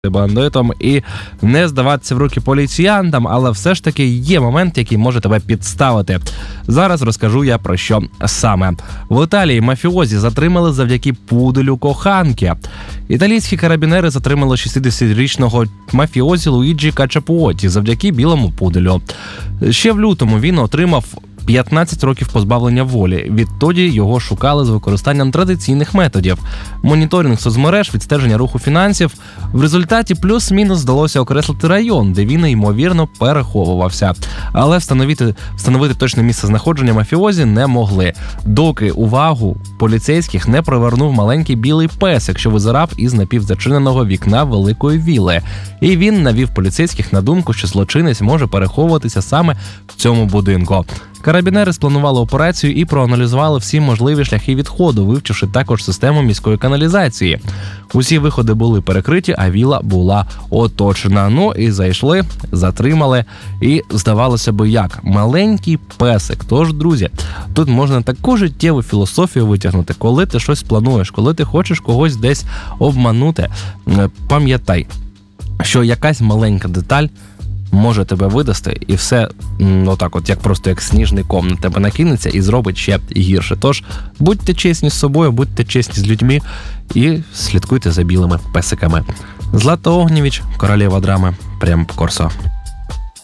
бандитом і не здаватися в руки поліціянтам, але все ж таки є момент, який може тебе підставити. Зараз розкажу я про що саме. В Італії мафіозі затримали завдяки пуделю коханки. Італійські карабінери затримали 60-річного мафіозі Луїджі Качапуоті завдяки білому пуделю. Ще в лютому він отримав 15 років позбавлення волі. Відтоді його шукали з використанням традиційних методів. Моніторинг соцмереж, відстеження руху фінансів. В результаті плюс-мінус вдалося окреслити район, де він, ймовірно, переховувався. Але встановити точне місце знаходження мафіозі не могли, доки увагу поліцейських не привернув маленький білий песик, що визирав із напівзачиненого вікна великої вілли. І він навів поліцейських на думку, що злочинець може переховуватися саме в цьому будинку. Карабінери спланували операцію і проаналізували всі можливі шляхи відходу, вивчивши також систему міської каналізації. Усі виходи були перекриті, а вілла була оточена. Ну і зайшли, затримали, і здавалося би як, маленький песик. Тож, друзі, тут можна таку життєву філософію витягнути. Коли ти щось плануєш, коли ти хочеш когось десь обманути, пам'ятай, що якась маленька деталь може тебе видасти, і все отак от, як просто як сніжний ком на тебе накинеться і зробить ще гірше. Тож, будьте чесні з собою, будьте чесні з людьми і слідкуйте за білими песиками. Злата Огнєвіч, королева драми, прямо по Корсо.